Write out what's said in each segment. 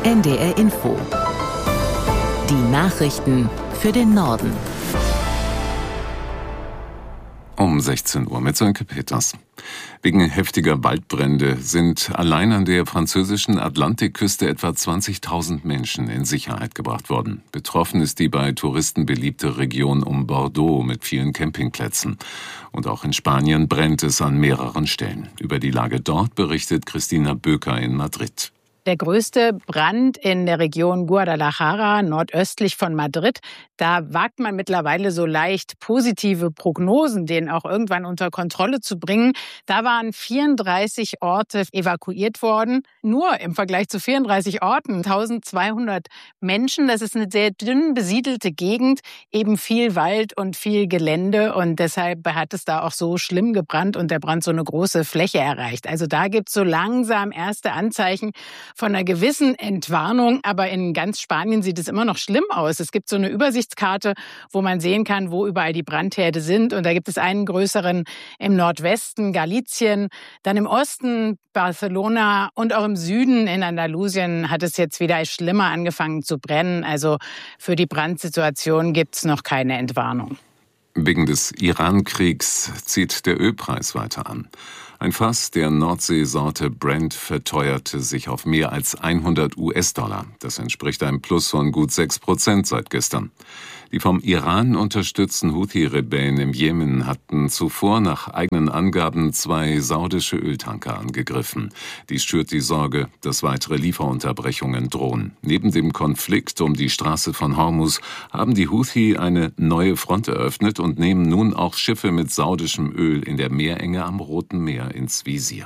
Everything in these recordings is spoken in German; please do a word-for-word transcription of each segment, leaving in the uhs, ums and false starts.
N D R Info. Die Nachrichten für den Norden. Um sechzehn Uhr mit Sönke Peters. Wegen heftiger Waldbrände sind allein an der französischen Atlantikküste etwa zwanzigtausend Menschen in Sicherheit gebracht worden. Betroffen ist die bei Touristen beliebte Region um Bordeaux mit vielen Campingplätzen. Und auch in Spanien brennt es an mehreren Stellen. Über die Lage dort berichtet Christina Böker in Madrid. Der größte Brand in der Region Guadalajara, nordöstlich von Madrid. Da wagt man mittlerweile so leicht positive Prognosen, den auch irgendwann unter Kontrolle zu bringen. Da waren vierunddreißig Orte evakuiert worden. Nur im Vergleich zu vierunddreißig Orten, eintausendzweihundert Menschen. Das ist eine sehr dünn besiedelte Gegend, eben viel Wald und viel Gelände. Und deshalb hat es da auch so schlimm gebrannt und der Brand so eine große Fläche erreicht. Also da gibt es so langsam erste Anzeichen von einer gewissen Entwarnung, aber in ganz Spanien sieht es immer noch schlimm aus. Es gibt so eine Übersichtskarte, wo man sehen kann, wo überall die Brandherde sind. Und da gibt es einen größeren im Nordwesten, Galicien, dann im Osten Barcelona und auch im Süden in Andalusien hat es jetzt wieder schlimmer angefangen zu brennen. Also für die Brandsituation gibt es noch keine Entwarnung. Wegen des Iran-Kriegs zieht der Ölpreis weiter an. Ein Fass der Nordseesorte Brent verteuerte sich auf mehr als hundert US-Dollar. Das entspricht einem Plus von gut sechs Prozent seit gestern. Die vom Iran unterstützten Houthi-Rebellen im Jemen hatten zuvor nach eigenen Angaben zwei saudische Öltanker angegriffen. Dies schürt die Sorge, dass weitere Lieferunterbrechungen drohen. Neben dem Konflikt um die Straße von Hormuz haben die Houthi eine neue Front eröffnet und nehmen nun auch Schiffe mit saudischem Öl in der Meerenge am Roten Meer ins Visier.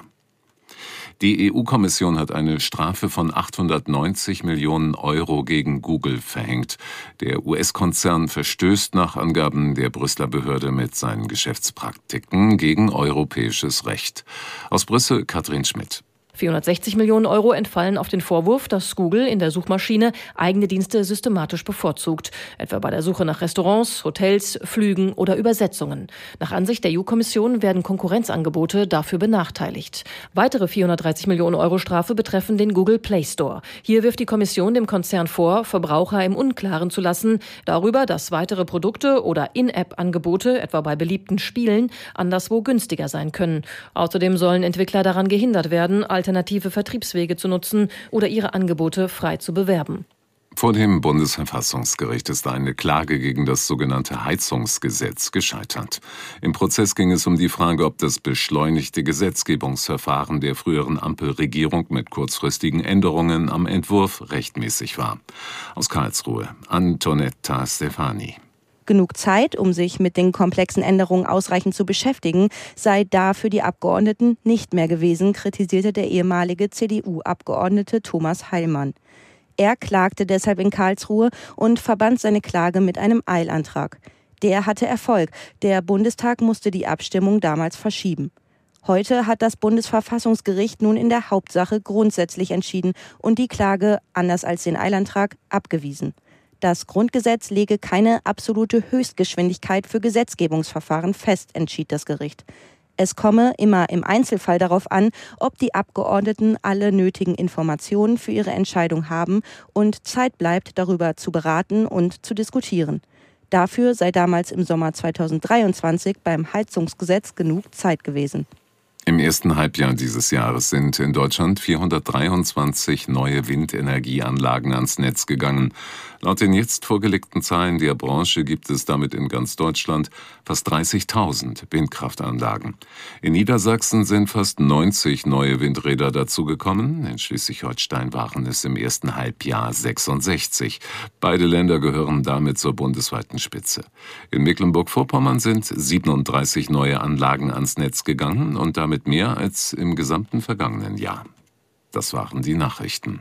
Die E U-Kommission hat eine Strafe von achthundertneunzig Millionen Euro gegen Google verhängt. Der U S-Konzern verstößt nach Angaben der Brüsseler Behörde mit seinen Geschäftspraktiken gegen europäisches Recht. Aus Brüssel Katrin Schmidt. vierhundertsechzig Millionen Euro entfallen auf den Vorwurf, dass Google in der Suchmaschine eigene Dienste systematisch bevorzugt. Etwa bei der Suche nach Restaurants, Hotels, Flügen oder Übersetzungen. Nach Ansicht der E U-Kommission werden Konkurrenzangebote dafür benachteiligt. Weitere vierhundertdreißig Millionen Euro Strafe betreffen den Google Play Store. Hier wirft die Kommission dem Konzern vor, Verbraucher im Unklaren zu lassen darüber, dass weitere Produkte oder In-App-Angebote, etwa bei beliebten Spielen, anderswo günstiger sein können. Außerdem sollen Entwickler daran gehindert werden, alternative Vertriebswege zu nutzen oder ihre Angebote frei zu bewerben. Vor dem Bundesverfassungsgericht ist eine Klage gegen das sogenannte Heizungsgesetz gescheitert. Im Prozess ging es um die Frage, ob das beschleunigte Gesetzgebungsverfahren der früheren Ampelregierung mit kurzfristigen Änderungen am Entwurf rechtmäßig war. Aus Karlsruhe, Antonetta Stefani. Genug Zeit, um sich mit den komplexen Änderungen ausreichend zu beschäftigen, sei da für die Abgeordneten nicht mehr gewesen, kritisierte der ehemalige C D U-Abgeordnete Thomas Heilmann. Er klagte deshalb in Karlsruhe und verband seine Klage mit einem Eilantrag. Der hatte Erfolg. Der Bundestag musste die Abstimmung damals verschieben. Heute hat das Bundesverfassungsgericht nun in der Hauptsache grundsätzlich entschieden und die Klage, anders als den Eilantrag, abgewiesen. Das Grundgesetz lege keine absolute Höchstgeschwindigkeit für Gesetzgebungsverfahren fest, entschied das Gericht. Es komme immer im Einzelfall darauf an, ob die Abgeordneten alle nötigen Informationen für ihre Entscheidung haben und Zeit bleibt, darüber zu beraten und zu diskutieren. Dafür sei damals im Sommer zweitausenddreiundzwanzig beim Heizungsgesetz genug Zeit gewesen. Im ersten Halbjahr dieses Jahres sind in Deutschland vierhundertdreiundzwanzig neue Windenergieanlagen ans Netz gegangen. Laut den jetzt vorgelegten Zahlen der Branche gibt es damit in ganz Deutschland fast dreißigtausend Windkraftanlagen. In Niedersachsen sind fast neunzig neue Windräder dazugekommen. In Schleswig-Holstein waren es im ersten Halbjahr sechsundsechzig. Beide Länder gehören damit zur bundesweiten Spitze. In Mecklenburg-Vorpommern sind siebenunddreißig neue Anlagen ans Netz gegangen und damit mit mehr als im gesamten vergangenen Jahr. Das waren die Nachrichten.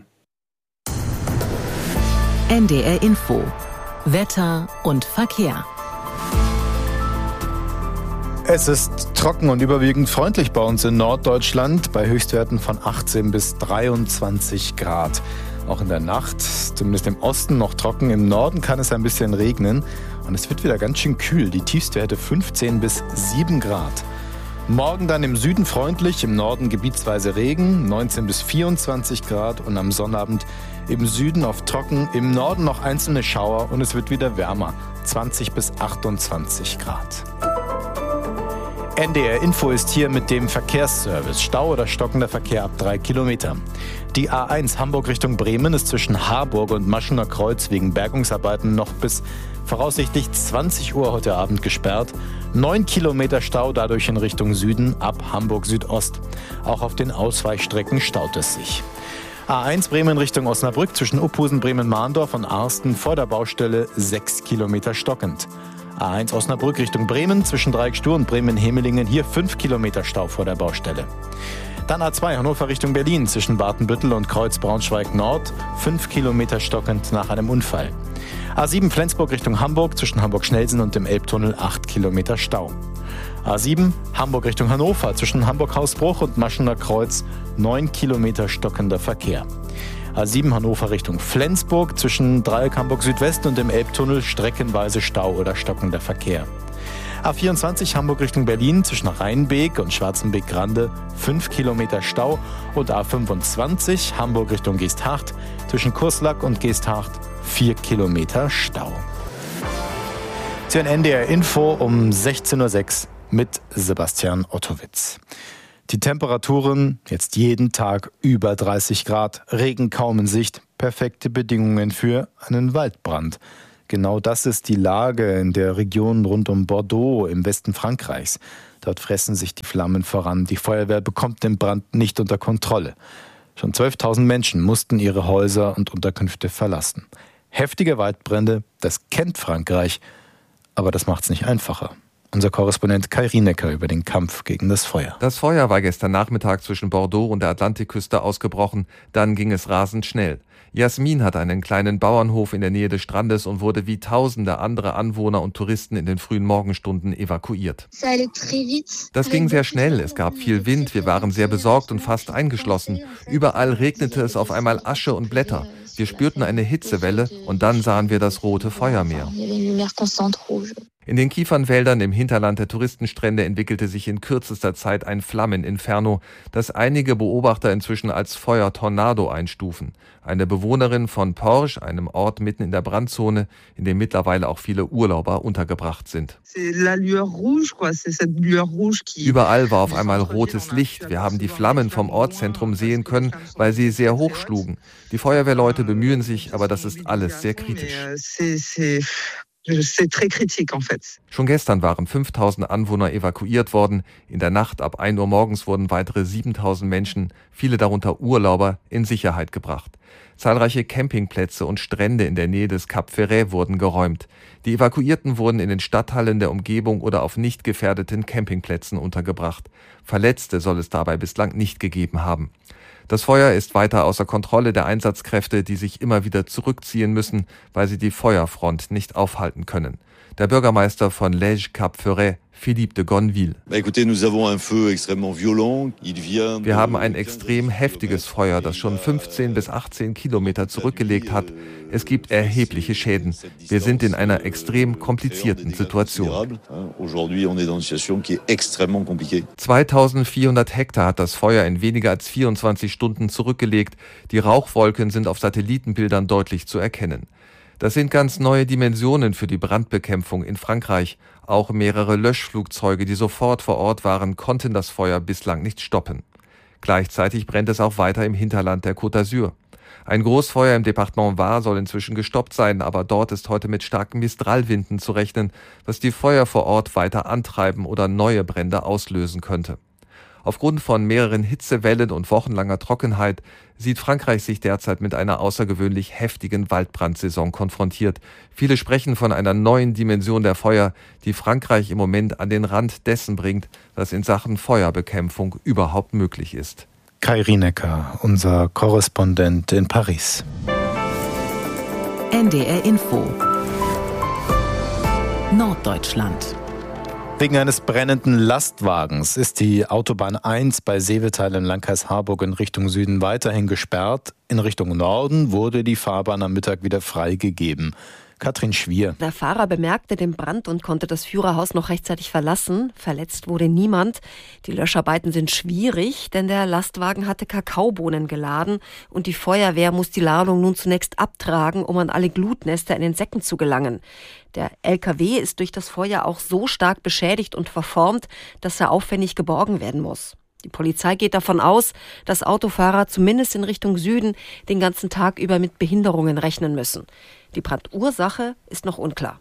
N D R Info. Wetter und Verkehr. Es ist trocken und überwiegend freundlich bei uns in Norddeutschland, bei Höchstwerten von achtzehn bis dreiundzwanzig Grad. Auch in der Nacht, zumindest im Osten, noch trocken. Im Norden kann es ein bisschen regnen und es wird wieder ganz schön kühl. Die Tiefstwerte fünfzehn bis sieben Grad. Morgen dann im Süden freundlich, im Norden gebietsweise Regen, neunzehn bis vierundzwanzig Grad und am Sonnabend im Süden oft trocken, im Norden noch einzelne Schauer und es wird wieder wärmer, zwanzig bis achtundzwanzig Grad. N D R Info ist hier mit dem Verkehrsservice. Stau oder stockender Verkehr ab drei Kilometer. Die A eins Hamburg Richtung Bremen ist zwischen Harburg und Maschener Kreuz wegen Bergungsarbeiten noch bis voraussichtlich zwanzig Uhr heute Abend gesperrt. Neun Kilometer Stau dadurch in Richtung Süden ab Hamburg Südost. Auch auf den Ausweichstrecken staut es sich. A eins Bremen Richtung Osnabrück zwischen Uphusen, Bremen-Mahndorf und Arsten vor der Baustelle sechs Kilometer stockend. A eins Osnabrück Richtung Bremen zwischen Dreieckstur und Bremen-Hemelingen hier fünf Kilometer Stau vor der Baustelle. Dann A zwei Hannover Richtung Berlin zwischen Bartenbüttel und Kreuz Braunschweig Nord fünf Kilometer stockend nach einem Unfall. A sieben Flensburg Richtung Hamburg zwischen Hamburg-Schnellsen und dem Elbtunnel acht Kilometer Stau. A sieben Hamburg Richtung Hannover zwischen Hamburg-Hausbruch und Maschener Kreuz neun Kilometer stockender Verkehr. A sieben Hannover Richtung Flensburg zwischen Dreieck Hamburg Südwest und dem Elbtunnel streckenweise Stau oder stockender Verkehr. A vierundzwanzig Hamburg Richtung Berlin zwischen Rheinbeek und Schwarzenbeek-Grande fünf Kilometer Stau und A fünfundzwanzig Hamburg Richtung Geesthacht zwischen Kurslack und Geesthacht vier Kilometer Stau. Sie hören N D R Info um sechzehn Uhr sechs mit Sebastian Ottowitz. Die Temperaturen jetzt jeden Tag über dreißig Grad, Regen kaum in Sicht, perfekte Bedingungen für einen Waldbrand. Genau das ist die Lage in der Region rund um Bordeaux im Westen Frankreichs. Dort fressen sich die Flammen voran. Die Feuerwehr bekommt den Brand nicht unter Kontrolle. Schon zwölftausend Menschen mussten ihre Häuser und Unterkünfte verlassen. Heftige Waldbrände, das kennt Frankreich, aber das macht es nicht einfacher. Unser Korrespondent Kai Rienecker über den Kampf gegen das Feuer. Das Feuer war gestern Nachmittag zwischen Bordeaux und der Atlantikküste ausgebrochen. Dann ging es rasend schnell. Jasmin hat einen kleinen Bauernhof in der Nähe des Strandes und wurde wie tausende andere Anwohner und Touristen in den frühen Morgenstunden evakuiert. Das ging sehr schnell. Es gab viel Wind. Wir waren sehr besorgt und fast eingeschlossen. Überall regnete es auf einmal Asche und Blätter. Wir spürten eine Hitzewelle und dann sahen wir das rote Feuermeer. In den Kiefernwäldern im Hinterland der Touristenstrände entwickelte sich in kürzester Zeit ein Flammeninferno, das einige Beobachter inzwischen als Feuertornado einstufen. Eine Bewohnerin von Porges, einem Ort mitten in der Brandzone, in dem mittlerweile auch viele Urlauber untergebracht sind. Überall war auf einmal rotes Licht. Wir haben die Flammen vom Ortszentrum sehen können, weil sie sehr hoch schlugen. Die Feuerwehrleute bemühen sich, aber das ist alles sehr kritisch. Schon gestern waren fünftausend Anwohner evakuiert worden. In der Nacht ab ein Uhr morgens wurden weitere siebentausend Menschen, viele darunter Urlauber, in Sicherheit gebracht. Zahlreiche Campingplätze und Strände in der Nähe des Cap Ferret wurden geräumt. Die Evakuierten wurden in den Stadthallen der Umgebung oder auf nicht gefährdeten Campingplätzen untergebracht. Verletzte soll es dabei bislang nicht gegeben haben. Das Feuer ist weiter außer Kontrolle der Einsatzkräfte, die sich immer wieder zurückziehen müssen, weil sie die Feuerfront nicht aufhalten können. Der Bürgermeister von Lège Cap Ferret, Philippe de Gonneville. Wir haben ein extrem heftiges Feuer, das schon fünfzehn bis achtzehn Kilometer zurückgelegt hat. Es gibt erhebliche Schäden. Wir sind in einer extrem komplizierten Situation. zweitausendvierhundert Hektar hat das Feuer in weniger als vierundzwanzig Stunden zurückgelegt. Die Rauchwolken sind auf Satellitenbildern deutlich zu erkennen. Das sind ganz neue Dimensionen für die Brandbekämpfung in Frankreich. Auch mehrere Löschflugzeuge, die sofort vor Ort waren, konnten das Feuer bislang nicht stoppen. Gleichzeitig brennt es auch weiter im Hinterland der Côte d'Azur. Ein Großfeuer im Departement Var soll inzwischen gestoppt sein, aber dort ist heute mit starken Mistralwinden zu rechnen, was die Feuer vor Ort weiter antreiben oder neue Brände auslösen könnte. Aufgrund von mehreren Hitzewellen und wochenlanger Trockenheit sieht Frankreich sich derzeit mit einer außergewöhnlich heftigen Waldbrandsaison konfrontiert. Viele sprechen von einer neuen Dimension der Feuer, die Frankreich im Moment an den Rand dessen bringt, was in Sachen Feuerbekämpfung überhaupt möglich ist. Kai Rienecker, unser Korrespondent in Paris. N D R Info Norddeutschland. Wegen eines brennenden Lastwagens ist die Autobahn eins bei Seevetal im Landkreis Harburg in Richtung Süden weiterhin gesperrt. In Richtung Norden wurde die Fahrbahn am Mittag wieder freigegeben. Katrin Schwier. Der Fahrer bemerkte den Brand und konnte das Führerhaus noch rechtzeitig verlassen. Verletzt wurde niemand. Die Löscharbeiten sind schwierig, denn der Lastwagen hatte Kakaobohnen geladen und die Feuerwehr muss die Ladung nun zunächst abtragen, um an alle Glutnester in den Säcken zu gelangen. Der L K W ist durch das Feuer auch so stark beschädigt und verformt, dass er aufwendig geborgen werden muss. Die Polizei geht davon aus, dass Autofahrer zumindest in Richtung Süden den ganzen Tag über mit Behinderungen rechnen müssen. Die Brandursache ist noch unklar.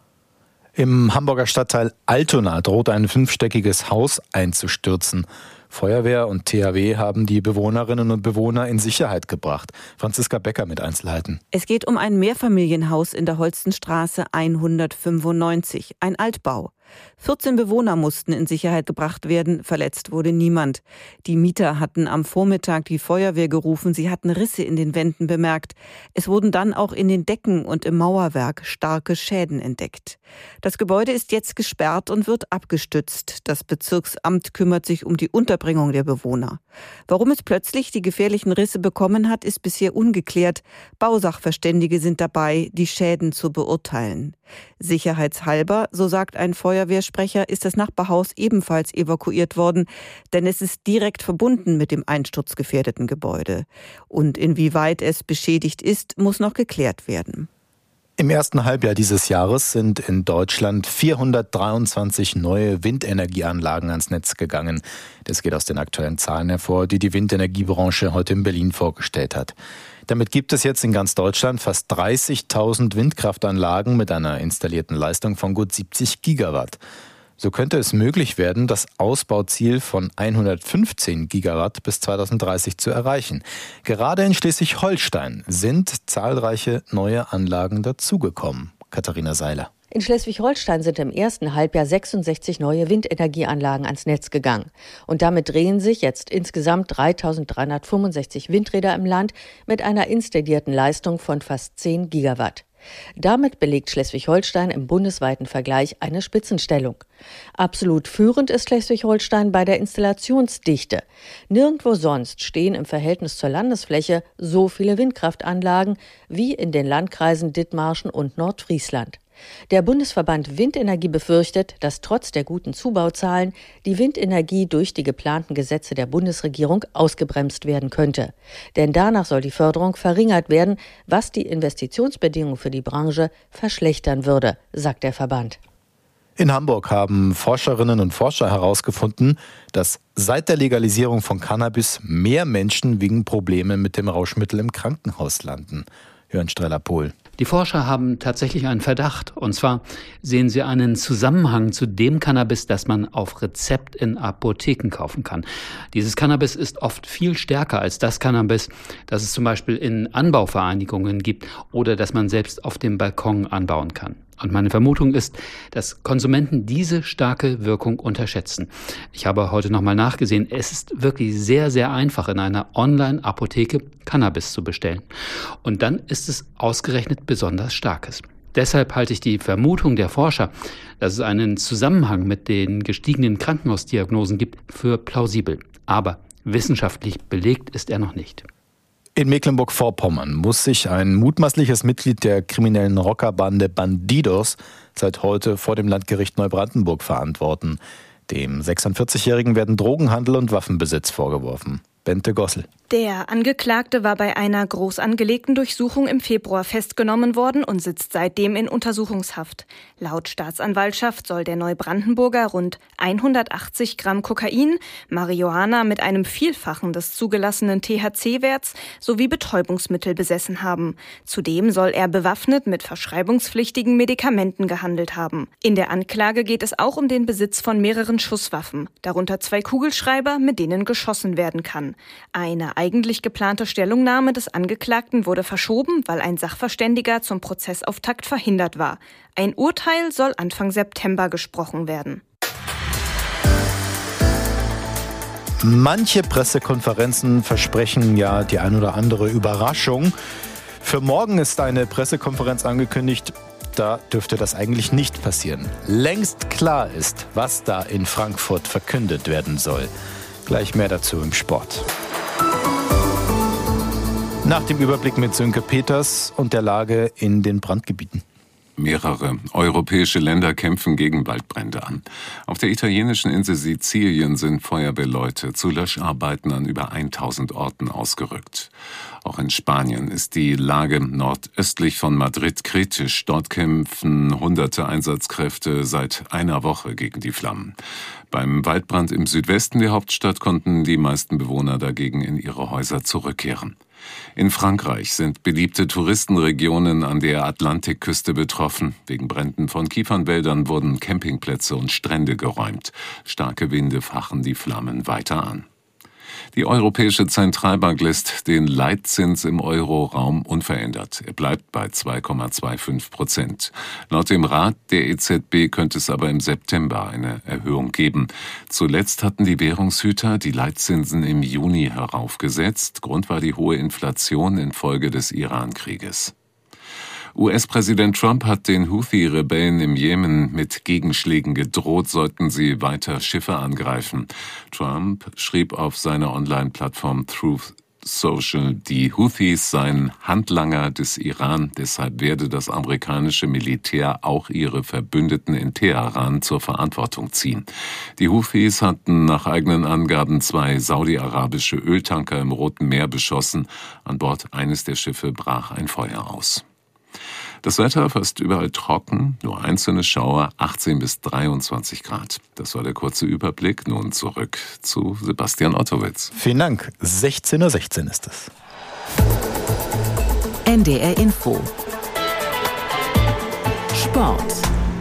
Im Hamburger Stadtteil Altona droht ein fünfstöckiges Haus einzustürzen. Feuerwehr und T H W haben die Bewohnerinnen und Bewohner in Sicherheit gebracht. Franziska Becker mit Einzelheiten. Es geht um ein Mehrfamilienhaus in der Holstenstraße hundertfünfundneunzig, ein Altbau. vierzehn Bewohner mussten in Sicherheit gebracht werden, verletzt wurde niemand. Die Mieter hatten am Vormittag die Feuerwehr gerufen, sie hatten Risse in den Wänden bemerkt. Es wurden dann auch in den Decken und im Mauerwerk starke Schäden entdeckt. Das Gebäude ist jetzt gesperrt und wird abgestützt. Das Bezirksamt kümmert sich um die Unterbringung der Bewohner. Warum es plötzlich die gefährlichen Risse bekommen hat, ist bisher ungeklärt. Bausachverständige sind dabei, die Schäden zu beurteilen. Sicherheitshalber, so sagt ein Feuerwehrsprecher, ist das Nachbarhaus ebenfalls evakuiert worden, denn es ist direkt verbunden mit dem einsturzgefährdeten Gebäude. Und inwieweit es beschädigt ist, muss noch geklärt werden. Im ersten Halbjahr dieses Jahres sind in Deutschland vierhundertdreiundzwanzig neue Windenergieanlagen ans Netz gegangen. Das geht aus den aktuellen Zahlen hervor, die die Windenergiebranche heute in Berlin vorgestellt hat. Damit gibt es jetzt in ganz Deutschland fast dreißigtausend Windkraftanlagen mit einer installierten Leistung von gut siebzig Gigawatt. So könnte es möglich werden, das Ausbauziel von hundertfünfzehn Gigawatt bis zweitausenddreißig zu erreichen. Gerade in Schleswig-Holstein sind zahlreiche neue Anlagen dazugekommen. Katharina Seiler. In Schleswig-Holstein sind im ersten Halbjahr sechsundsechzig neue Windenergieanlagen ans Netz gegangen. Und damit drehen sich jetzt insgesamt dreitausenddreihundertfünfundsechzig Windräder im Land mit einer installierten Leistung von fast zehn Gigawatt. Damit belegt Schleswig-Holstein im bundesweiten Vergleich eine Spitzenstellung. Absolut führend ist Schleswig-Holstein bei der Installationsdichte. Nirgendwo sonst stehen im Verhältnis zur Landesfläche so viele Windkraftanlagen wie in den Landkreisen Dithmarschen und Nordfriesland. Der Bundesverband Windenergie befürchtet, dass trotz der guten Zubauzahlen die Windenergie durch die geplanten Gesetze der Bundesregierung ausgebremst werden könnte. Denn danach soll die Förderung verringert werden, was die Investitionsbedingungen für die Branche verschlechtern würde, sagt der Verband. In Hamburg haben Forscherinnen und Forscher herausgefunden, dass seit der Legalisierung von Cannabis mehr Menschen wegen Problemen mit dem Rauschmittel im Krankenhaus landen. Jörn Streller-Pohl. Die Forscher haben tatsächlich einen Verdacht. Und zwar sehen sie einen Zusammenhang zu dem Cannabis, das man auf Rezept in Apotheken kaufen kann. Dieses Cannabis ist oft viel stärker als das Cannabis, das es zum Beispiel in Anbauvereinigungen gibt oder das man selbst auf dem Balkon anbauen kann. Und meine Vermutung ist, dass Konsumenten diese starke Wirkung unterschätzen. Ich habe heute nochmal nachgesehen, es ist wirklich sehr, sehr einfach, in einer Online-Apotheke Cannabis zu bestellen. Und dann ist es ausgerechnet besonders starkes. Deshalb halte ich die Vermutung der Forscher, dass es einen Zusammenhang mit den gestiegenen Krankenhausdiagnosen gibt, für plausibel. Aber wissenschaftlich belegt ist er noch nicht. In Mecklenburg-Vorpommern muss sich ein mutmaßliches Mitglied der kriminellen Rockerbande Bandidos seit heute vor dem Landgericht Neubrandenburg verantworten. Dem sechsundvierzigjährigen werden Drogenhandel und Waffenbesitz vorgeworfen. Bente Gossel. Der Angeklagte war bei einer groß angelegten Durchsuchung im Februar festgenommen worden und sitzt seitdem in Untersuchungshaft. Laut Staatsanwaltschaft soll der Neubrandenburger rund hundertachtzig Gramm Kokain, Marihuana mit einem Vielfachen des zugelassenen T H C-Werts sowie Betäubungsmittel besessen haben. Zudem soll er bewaffnet mit verschreibungspflichtigen Medikamenten gehandelt haben. In der Anklage geht es auch um den Besitz von mehreren Schusswaffen, darunter zwei Kugelschreiber, mit denen geschossen werden kann. Eine eigentlich geplante Stellungnahme des Angeklagten wurde verschoben, weil ein Sachverständiger zum Prozessauftakt verhindert war. Ein Urteil soll Anfang September gesprochen werden. Manche Pressekonferenzen versprechen ja die ein oder andere Überraschung. Für morgen ist eine Pressekonferenz angekündigt. Da dürfte das eigentlich nicht passieren. Längst klar ist, was da in Frankfurt verkündet werden soll. Gleich mehr dazu im Sport. Nach dem Überblick mit Sönke Peters und der Lage in den Brandgebieten. Mehrere europäische Länder kämpfen gegen Waldbrände an. Auf der italienischen Insel Sizilien sind Feuerwehrleute zu Löscharbeiten an über tausend Orten ausgerückt. Auch in Spanien ist die Lage nordöstlich von Madrid kritisch. Dort kämpfen hunderte Einsatzkräfte seit einer Woche gegen die Flammen. Beim Waldbrand im Südwesten der Hauptstadt konnten die meisten Bewohner dagegen in ihre Häuser zurückkehren. In Frankreich sind beliebte Touristenregionen an der Atlantikküste betroffen. Wegen Bränden von Kiefernwäldern wurden Campingplätze und Strände geräumt. Starke Winde fachen die Flammen weiter an. Die Europäische Zentralbank lässt den Leitzins im Euroraum unverändert. Er bleibt bei zwei Komma fünfundzwanzig Prozent. Laut dem Rat der E Z B könnte es aber im September eine Erhöhung geben. Zuletzt hatten die Währungshüter die Leitzinsen im Juni heraufgesetzt. Grund war die hohe Inflation infolge des Iran-Krieges. U S-Präsident Trump hat den Houthi-Rebellen im Jemen mit Gegenschlägen gedroht, sollten sie weiter Schiffe angreifen. Trump schrieb auf seiner Online-Plattform Truth Social, die Houthis seien Handlanger des Iran, deshalb werde das amerikanische Militär auch ihre Verbündeten in Teheran zur Verantwortung ziehen. Die Houthis hatten nach eigenen Angaben zwei saudi-arabische Öltanker im Roten Meer beschossen. An Bord eines der Schiffe brach ein Feuer aus. Das Wetter fast überall trocken, nur einzelne Schauer, achtzehn bis dreiundzwanzig Grad. Das war der kurze Überblick. Nun zurück zu Sebastian Ottowitz. Vielen Dank. sechzehn Uhr sechzehn ist es. N D R Info. Sport.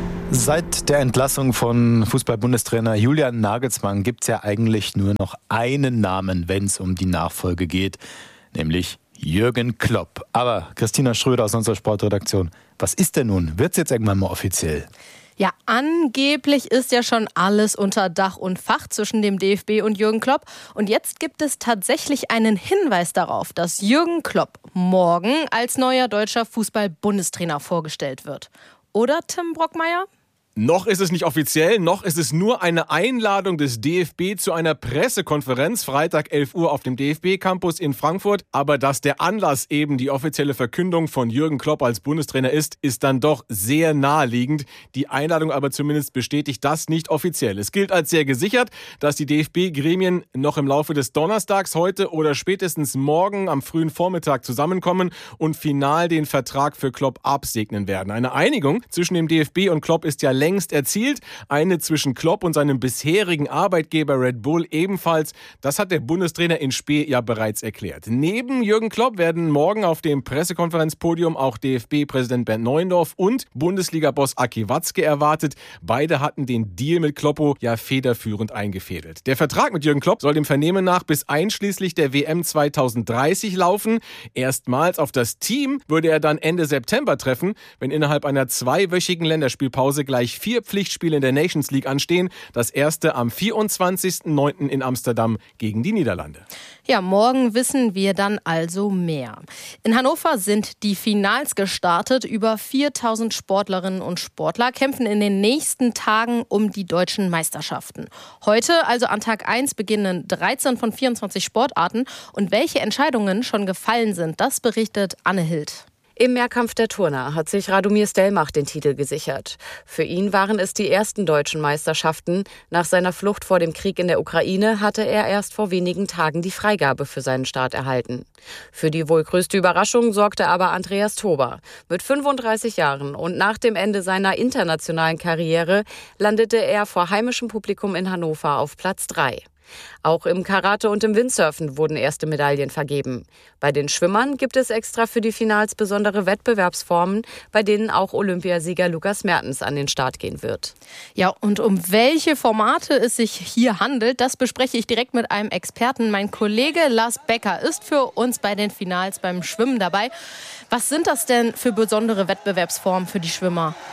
Seit der Entlassung von Fußball-Bundestrainer Julian Nagelsmann gibt es ja eigentlich nur noch einen Namen, wenn es um die Nachfolge geht, nämlich Jürgen Klopp. Aber Christina Schröder aus unserer Sportredaktion, was ist denn nun? Wird es jetzt irgendwann mal offiziell? Ja, angeblich ist ja schon alles unter Dach und Fach zwischen dem D F B und Jürgen Klopp. Und jetzt gibt es tatsächlich einen Hinweis darauf, dass Jürgen Klopp morgen als neuer deutscher Fußball-Bundestrainer vorgestellt wird. Oder, Tim Brockmeier? Noch ist es nicht offiziell, noch ist es nur eine Einladung des D F B zu einer Pressekonferenz, Freitag elf Uhr auf dem D F B-Campus in Frankfurt. Aber dass der Anlass eben die offizielle Verkündung von Jürgen Klopp als Bundestrainer ist, ist dann doch sehr naheliegend. Die Einladung aber zumindest bestätigt das nicht offiziell. Es gilt als sehr gesichert, dass die D F B-Gremien noch im Laufe des Donnerstags heute oder spätestens morgen am frühen Vormittag zusammenkommen und final den Vertrag für Klopp absegnen werden. Eine Einigung zwischen dem D F B und Klopp ist ja längst erzielt. Eine zwischen Klopp und seinem bisherigen Arbeitgeber Red Bull ebenfalls. Das hat der Bundestrainer in Spee ja bereits erklärt. Neben Jürgen Klopp werden morgen auf dem Pressekonferenzpodium auch D F B-Präsident Bernd Neuendorf und Bundesliga-Boss Aki Watzke erwartet. Beide hatten den Deal mit Kloppo ja federführend eingefädelt. Der Vertrag mit Jürgen Klopp soll dem Vernehmen nach bis einschließlich der W M zweitausenddreißig laufen. Erstmals auf das Team würde er dann Ende September treffen, wenn innerhalb einer zweiwöchigen Länderspielpause gleich vier Pflichtspiele in der Nations League anstehen. Das erste am vierundzwanzigsten neunten in Amsterdam gegen die Niederlande. Ja, morgen wissen wir dann also mehr. In Hannover sind die Finals gestartet. Über viertausend Sportlerinnen und Sportler kämpfen in den nächsten Tagen um die deutschen Meisterschaften. Heute, also an Tag eins, beginnen dreizehn von vierundzwanzig Sportarten. Und welche Entscheidungen schon gefallen sind, das berichtet Anne Hild. Im Mehrkampf der Turner hat sich Radomir Stelmach den Titel gesichert. Für ihn waren es die ersten deutschen Meisterschaften. Nach seiner Flucht vor dem Krieg in der Ukraine hatte er erst vor wenigen Tagen die Freigabe für seinen Start erhalten. Für die wohl größte Überraschung sorgte aber Andreas Tober. Mit fünfunddreißig Jahren und nach dem Ende seiner internationalen Karriere landete er vor heimischem Publikum in Hannover auf Platz drei. Auch im Karate und im Windsurfen wurden erste Medaillen vergeben. Bei den Schwimmern gibt es extra für die Finals besondere Wettbewerbsformen, bei denen auch Olympiasieger Lukas Mertens an den Start gehen wird. Ja, und um welche Formate es sich hier handelt, das bespreche ich direkt mit einem Experten. Mein Kollege Lars Becker ist für uns bei den Finals beim Schwimmen dabei. Was sind das denn für besondere Wettbewerbsformen für die Schwimmer?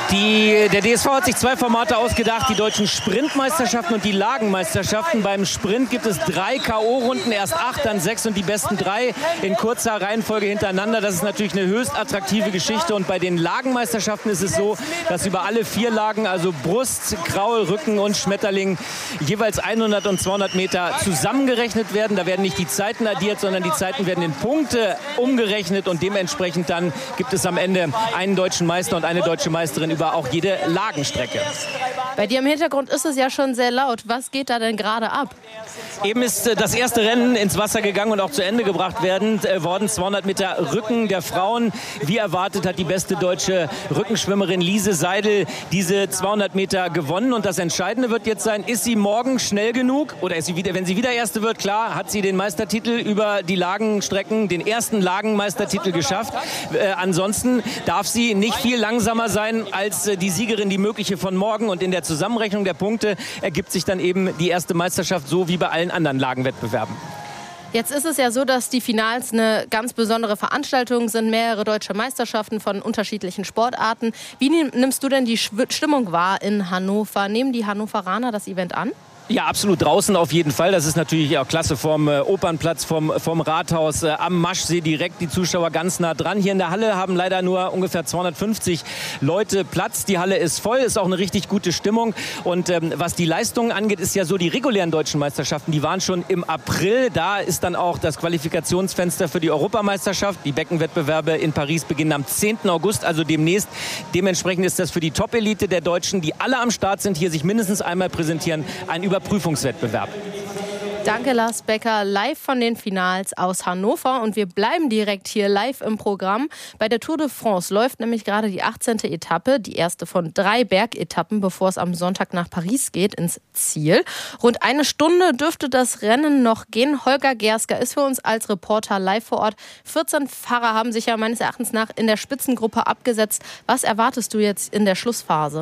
Die, der D S V hat sich zwei Formate ausgedacht, die deutschen Sprintmeisterschaften und die Lagenmeisterschaften. Beim Sprint gibt es drei K O-Runden, erst acht, dann sechs und die besten drei in kurzer Reihenfolge hintereinander. Das ist natürlich eine höchst attraktive Geschichte. Und bei den Lagenmeisterschaften ist es so, dass über alle vier Lagen, also Brust, Kraul, Rücken und Schmetterling, jeweils hundert und zweihundert Meter zusammengerechnet werden. Da werden nicht die Zeiten addiert, sondern die Zeiten werden in Punkte umgerechnet. Und dementsprechend dann gibt es am Ende einen deutschen Meister und eine deutsche Meisterin über auch jede Lagenstrecke. Bei dir im Hintergrund ist es ja schon sehr laut. Was geht da denn gerade ab? Eben ist äh, das erste Rennen ins Wasser gegangen und auch zu Ende gebracht werden, äh, worden. zweihundert Meter Rücken der Frauen. Wie erwartet hat die beste deutsche Rückenschwimmerin Lise Seidel diese zweihundert Meter gewonnen. Und das Entscheidende wird jetzt sein, ist sie morgen schnell genug? Oder ist sie wieder, wenn sie wieder Erste wird, klar, hat sie den Meistertitel über die Lagenstrecken, den ersten Lagenmeistertitel geschafft. Äh, ansonsten darf sie nicht viel langsamer sein als äh, die Siegerin, die mögliche von morgen. Und in der Zusammenrechnung der Punkte ergibt sich dann eben die erste Meisterschaft, so wie bei allen anderen Lagenwettbewerben. Jetzt ist es ja so, dass die Finals eine ganz besondere Veranstaltung sind, mehrere deutsche Meisterschaften von unterschiedlichen Sportarten. Wie nimmst du denn die Stimmung wahr in Hannover? Nehmen die Hannoveraner das Event an? Ja, absolut draußen auf jeden Fall. Das ist natürlich auch klasse vom äh, Opernplatz, vom, vom Rathaus, äh, am Maschsee direkt, die Zuschauer ganz nah dran. Hier in der Halle haben leider nur ungefähr zweihundertfünfzig Leute Platz. Die Halle ist voll, ist auch eine richtig gute Stimmung. Und ähm, was die Leistungen angeht, ist ja so, die regulären deutschen Meisterschaften, die waren schon im April. Da ist dann auch das Qualifikationsfenster für die Europameisterschaft. Die Beckenwettbewerbe in Paris beginnen am zehnten August, also demnächst. Dementsprechend ist das für die Top-Elite der Deutschen, die alle am Start sind, hier sich mindestens einmal präsentieren, ein Überprüfungswettbewerb. Danke, Lars Becker, live von den Finals aus Hannover. Und wir bleiben direkt hier live im Programm. Bei der Tour de France läuft nämlich gerade die achtzehnte Etappe, die erste von drei Bergetappen, bevor es am Sonntag nach Paris geht, ins Ziel. Rund eine Stunde dürfte das Rennen noch gehen. Holger Gersker ist für uns als Reporter live vor Ort. vierzehn Fahrer haben sich ja meines Erachtens nach in der Spitzengruppe abgesetzt. Was erwartest du jetzt in der Schlussphase?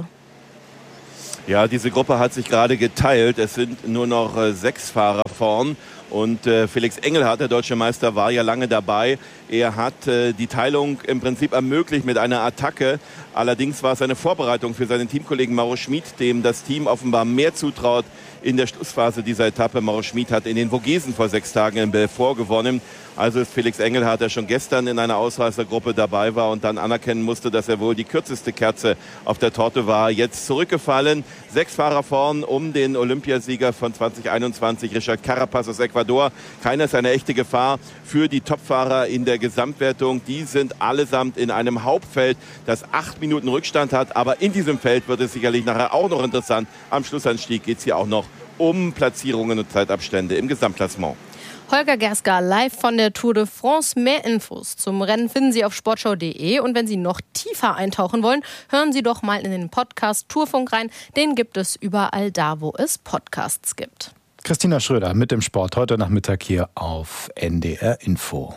Ja, diese Gruppe hat sich gerade geteilt. Es sind nur noch äh, sechs Fahrer vorn. Und äh, Felix Engelhardt, der deutsche Meister, war ja lange dabei. Er hat äh, die Teilung im Prinzip ermöglicht mit einer Attacke. Allerdings war es eine Vorbereitung für seinen Teamkollegen Mauro Schmid, dem das Team offenbar mehr zutraut in der Schlussphase dieser Etappe. Mauro Schmid hat in den Vogesen vor sechs Tagen in Belfort gewonnen. Also ist Felix Engelhardt, der schon gestern in einer Ausreißergruppe dabei war und dann anerkennen musste, dass er wohl die kürzeste Kerze auf der Torte war, jetzt zurückgefallen. Sechs Fahrer vorn um den Olympiasieger von zwanzig einundzwanzig, Richard Carapaz aus Ecuador. Keiner ist eine echte Gefahr für die Topfahrer in der Gesamtwertung. Die sind allesamt in einem Hauptfeld, das acht Minuten Rückstand hat. Aber in diesem Feld wird es sicherlich nachher auch noch interessant. Am Schlussanstieg geht es hier auch noch um Platzierungen und Zeitabstände im Gesamtklassement. Holger Gersker live von der Tour de France. Mehr Infos zum Rennen finden Sie auf sportschau punkt de. Und wenn Sie noch tiefer eintauchen wollen, hören Sie doch mal in den Podcast Tourfunk rein. Den gibt es überall da, wo es Podcasts gibt. Christina Schröder mit dem Sport heute Nachmittag hier auf N D R Info.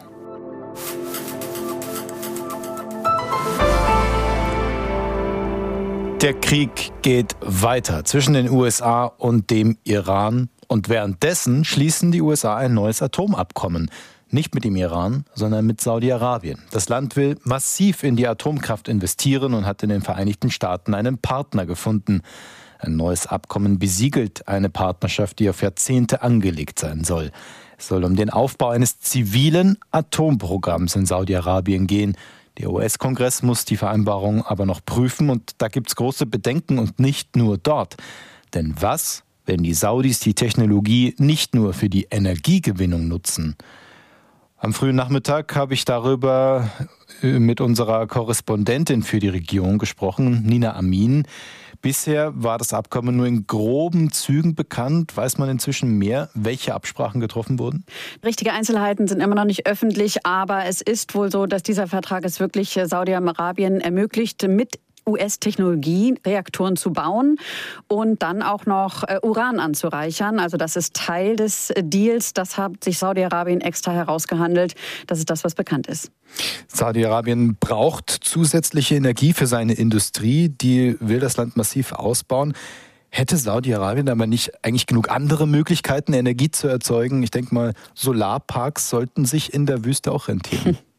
Der Krieg geht weiter zwischen den U S A und dem Iran. Und währenddessen schließen die U S A ein neues Atomabkommen. Nicht mit dem Iran, sondern mit Saudi-Arabien. Das Land will massiv in die Atomkraft investieren und hat in den Vereinigten Staaten einen Partner gefunden. Ein neues Abkommen besiegelt eine Partnerschaft, die auf Jahrzehnte angelegt sein soll. Es soll um den Aufbau eines zivilen Atomprogramms in Saudi-Arabien gehen. Der U S-Kongress muss die Vereinbarung aber noch prüfen und da gibt es große Bedenken und nicht nur dort. Denn was, wenn die Saudis die Technologie nicht nur für die Energiegewinnung nutzen? Am frühen Nachmittag habe ich darüber mit unserer Korrespondentin für die Region gesprochen, Nina Amin. Bisher war das Abkommen nur in groben Zügen bekannt. Weiß man inzwischen mehr, welche Absprachen getroffen wurden? Richtige Einzelheiten sind immer noch nicht öffentlich, aber es ist wohl so, dass dieser Vertrag es wirklich Saudi-Arabien ermöglicht, mit U S-Technologie Reaktoren zu bauen und dann auch noch Uran anzureichern. Also das ist Teil des Deals. Das hat sich Saudi-Arabien extra herausgehandelt. Das ist das, was bekannt ist. Saudi-Arabien braucht zusätzliche Energie für seine Industrie. Die will das Land massiv ausbauen. Hätte Saudi-Arabien aber nicht eigentlich genug andere Möglichkeiten, Energie zu erzeugen? Ich denke mal, Solarparks sollten sich in der Wüste auch rentieren.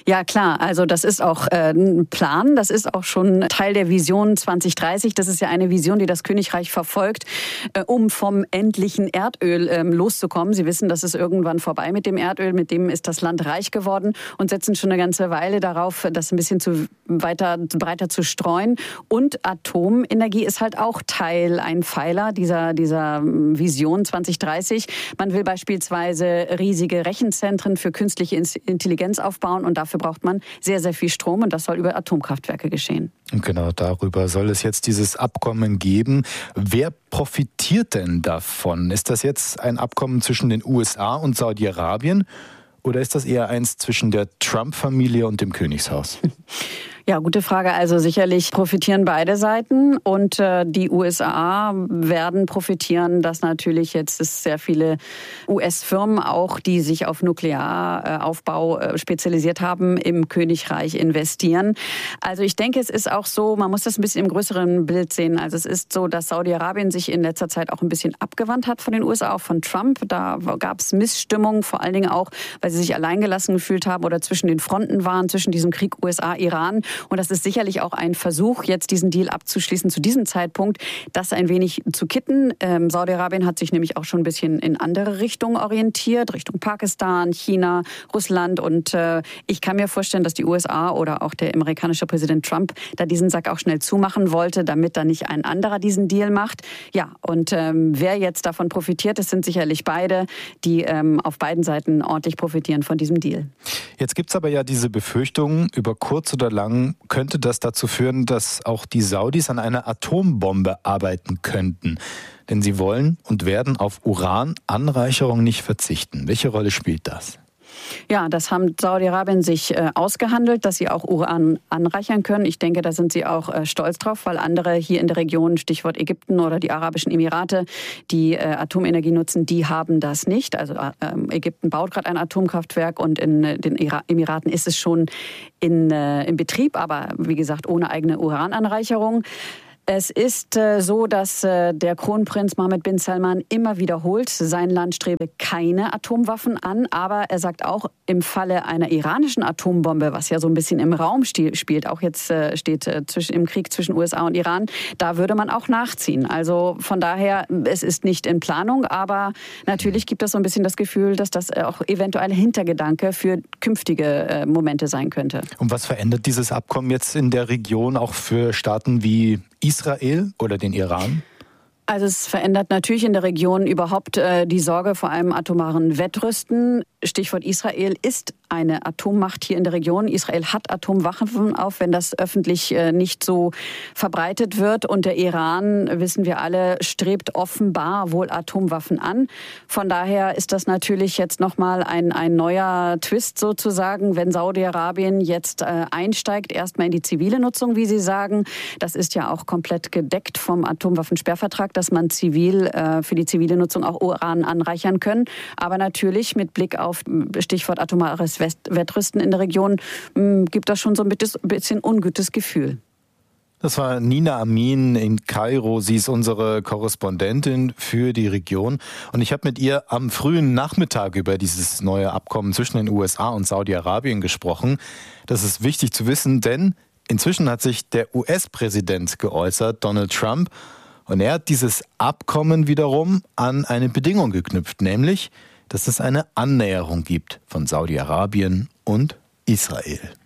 Ja, klar. Also das ist auch äh, ein Plan. Das ist auch schon Teil der Vision zwanzig dreißig. Das ist ja eine Vision, die das Königreich verfolgt, äh, um vom endlichen Erdöl äh, loszukommen. Sie wissen, das ist irgendwann vorbei mit dem Erdöl. Mit dem ist das Land reich geworden und setzen schon eine ganze Weile darauf, das ein bisschen zu weiter, breiter zu streuen. Und Atomenergie ist halt auch Teil, ein Pfeiler dieser, dieser Vision zwanzig dreißig. Man will beispielsweise riesige Rechenzentren für künstliche Intelligenz aufbauen und dafür braucht man sehr, sehr viel Strom und das soll über Atomkraftwerke geschehen. Und genau darüber soll es jetzt dieses Abkommen geben. Wer profitiert denn davon? Ist das jetzt ein Abkommen zwischen den U S A und Saudi-Arabien oder ist das eher eins zwischen der Trump-Familie und dem Königshaus? Ja, gute Frage. Also sicherlich profitieren beide Seiten und äh, die U S A werden profitieren, dass natürlich jetzt es sehr viele U S-Firmen auch, die sich auf Nuklearaufbau äh, spezialisiert haben, im Königreich investieren. Also ich denke, es ist auch so, man muss das ein bisschen im größeren Bild sehen. Also es ist so, dass Saudi-Arabien sich in letzter Zeit auch ein bisschen abgewandt hat von den U S A, auch von Trump. Da gab es Missstimmung, vor allen Dingen auch, weil sie sich alleingelassen gefühlt haben oder zwischen den Fronten waren, zwischen diesem Krieg U S A-Iran. Und das ist sicherlich auch ein Versuch, jetzt diesen Deal abzuschließen zu diesem Zeitpunkt, das ein wenig zu kitten. Ähm, Saudi-Arabien hat sich nämlich auch schon ein bisschen in andere Richtungen orientiert, Richtung Pakistan, China, Russland. Und äh, ich kann mir vorstellen, dass die U S A oder auch der amerikanische Präsident Trump da diesen Sack auch schnell zumachen wollte, damit da nicht ein anderer diesen Deal macht. Ja, und ähm, wer jetzt davon profitiert, das sind sicherlich beide, die ähm, auf beiden Seiten ordentlich profitieren von diesem Deal. Jetzt gibt es aber ja diese Befürchtung, über kurz oder lang könnte das dazu führen, dass auch die Saudis an einer Atombombe arbeiten könnten. Denn sie wollen und werden auf Urananreicherung nicht verzichten. Welche Rolle spielt das? Ja, das haben Saudi-Arabien sich äh, ausgehandelt, dass sie auch Uran anreichern können. Ich denke, da sind sie auch äh, stolz drauf, weil andere hier in der Region, Stichwort Ägypten oder die Arabischen Emirate, die äh, Atomenergie nutzen, die haben das nicht. Also äh, Ägypten baut gerade ein Atomkraftwerk und in äh, den Emiraten ist es schon in, äh, in Betrieb, aber wie gesagt ohne eigene Urananreicherung. Es ist äh, so, dass äh, der Kronprinz Mohammed bin Salman immer wiederholt, sein Land strebe keine Atomwaffen an. Aber er sagt auch, im Falle einer iranischen Atombombe, was ja so ein bisschen im Raum sti- spielt, auch jetzt äh, steht äh, zwischen, im Krieg zwischen U S A und Iran, da würde man auch nachziehen. Also von daher, es ist nicht in Planung, aber natürlich gibt es so ein bisschen das Gefühl, dass das auch eventuell ein Hintergedanke für künftige äh, Momente sein könnte. Und was verändert dieses Abkommen jetzt in der Region auch für Staaten wie Israel oder den Iran? Also es verändert natürlich in der Region überhaupt äh, die Sorge vor einem atomaren Wettrüsten. Stichwort Israel ist eine Atommacht hier in der Region. Israel hat Atomwaffen, auch wenn das öffentlich äh, nicht so verbreitet wird. Und der Iran, wissen wir alle, strebt offenbar wohl Atomwaffen an. Von daher ist das natürlich jetzt nochmal ein, ein neuer Twist sozusagen, wenn Saudi-Arabien jetzt äh, einsteigt, erstmal in die zivile Nutzung, wie Sie sagen. Das ist ja auch komplett gedeckt vom Atomwaffensperrvertrag, dass man zivil äh, für die zivile Nutzung auch Uran anreichern können. Aber natürlich mit Blick auf Stichwort atomares Wettrüsten in der Region mh, gibt das schon so ein bisschen ungutes Gefühl. Das war Nina Amin in Kairo. Sie ist unsere Korrespondentin für die Region. Und ich habe mit ihr am frühen Nachmittag über dieses neue Abkommen zwischen den U S A und Saudi-Arabien gesprochen. Das ist wichtig zu wissen, denn inzwischen hat sich der U S-Präsident geäußert, Donald Trump. Und er hat dieses Abkommen wiederum an eine Bedingung geknüpft, nämlich, dass es eine Annäherung gibt von Saudi-Arabien und Israel.